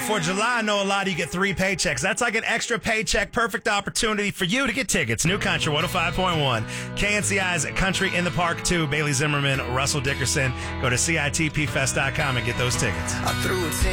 for July, I know a lot of you get 3 paychecks. That's like an extra paycheck. Perfect opportunity for you to get tickets. New Country 105.1. KNCI's Country in the Park 2. Bailey Zimmerman, Russell Dickerson. Go to CITPfest.com and get those tickets. I threw a 10